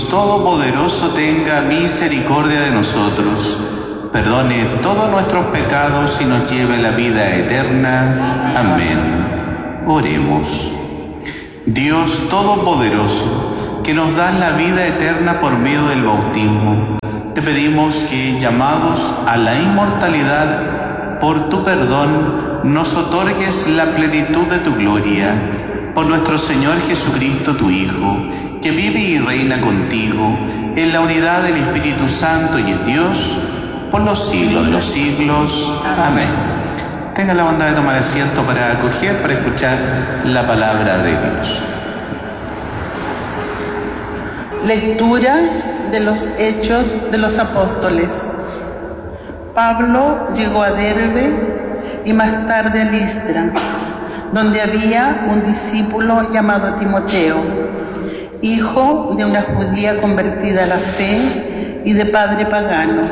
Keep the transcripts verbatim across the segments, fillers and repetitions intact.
Todopoderoso tenga misericordia de nosotros, perdone todos nuestros pecados y nos lleve a la vida eterna. Amén. Oremos. Dios Todopoderoso, que nos das la vida eterna por medio del bautismo, te pedimos que, llamados a la inmortalidad por tu perdón, nos otorgues la plenitud de tu gloria. Por nuestro Señor Jesucristo, tu Hijo, que vive y reina contigo en la unidad del Espíritu Santo y es Dios por los siglos de los siglos. Amén. Tenga la bondad de tomar asiento para acoger, para escuchar la palabra de Dios. Lectura de los Hechos de los Apóstoles. Pablo llegó a Derbe y más tarde a Listra, donde había un discípulo llamado Timoteo, hijo de una judía convertida a la fe y de padre pagano.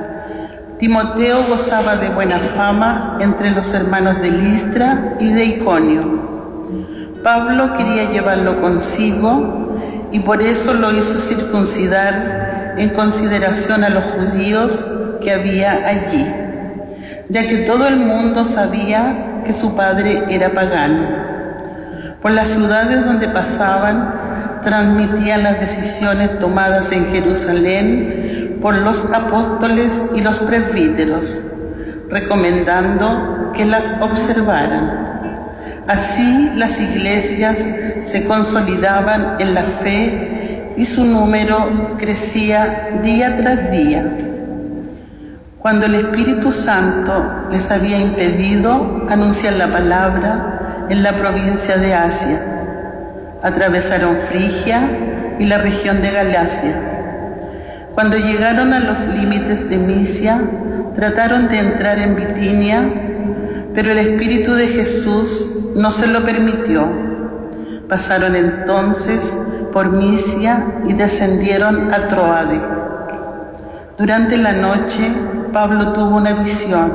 Timoteo gozaba de buena fama entre los hermanos de Listra y de Iconio. Pablo quería llevarlo consigo y por eso lo hizo circuncidar en consideración a los judíos que había allí, ya que todo el mundo sabía que su padre era pagano. Por las ciudades donde pasaban, transmitían las decisiones tomadas en Jerusalén por los apóstoles y los presbíteros, recomendando que las observaran. Así las iglesias se consolidaban en la fe y su número crecía día tras día. Cuando el Espíritu Santo les había impedido anunciar la palabra en la provincia de Asia, atravesaron Frigia y la región de Galacia. Cuando llegaron a los límites de Misia, trataron de entrar en Bitinia, pero el Espíritu de Jesús no se lo permitió. Pasaron entonces por Misia y descendieron a Troade. Durante la noche, Pablo tuvo una visión.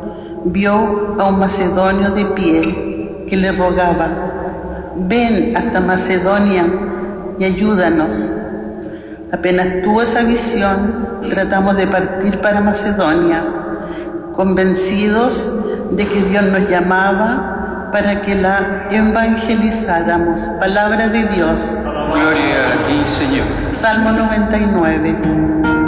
Vio a un macedonio de pie que le rogaba: ven hasta Macedonia y ayúdanos. Apenas tuvo esa visión, tratamos de partir para Macedonia, convencidos de que Dios nos llamaba para que la evangelizáramos. Palabra de Dios. Gloria a ti, Señor. Salmo noventa y nueve.